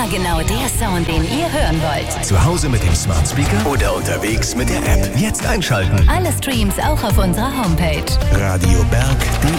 genau der Sound, den ihr hören wollt. Zu Hause mit dem Smart Speaker oder unterwegs mit der App. Jetzt einschalten. Alle Streams auch auf unserer Homepage. radioberg.de